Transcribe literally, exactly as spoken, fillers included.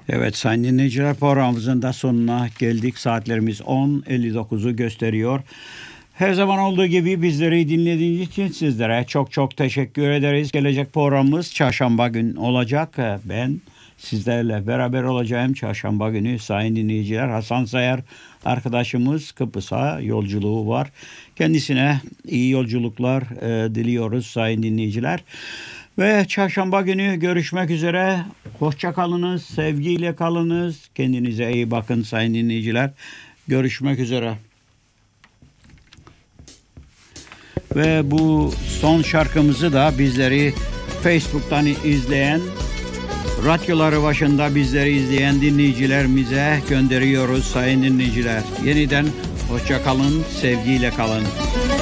Evet sayın dinleyiciler, programımızın da sonuna geldik. Saatlerimiz on elli dokuzu gösteriyor. Her zaman olduğu gibi bizleri dinlediğiniz için sizlere çok çok teşekkür ederiz. Gelecek programımız çarşamba günü olacak. Ben sizlerle beraber olacağım çarşamba günü sayın dinleyiciler. Hasan Sayar arkadaşımız Kıbrıs'a yolculuğu var. Kendisine iyi yolculuklar e, diliyoruz sayın dinleyiciler. Ve çarşamba günü görüşmek üzere. Hoşça kalınız, sevgiyle kalınız. Kendinize iyi bakın sayın dinleyiciler. Görüşmek üzere. Ve bu son şarkımızı da bizleri Facebook'tan izleyen, radyoları başında bizleri izleyen dinleyicilerimize gönderiyoruz sayın dinleyiciler. Yeniden hoşça kalın, sevgiyle kalın.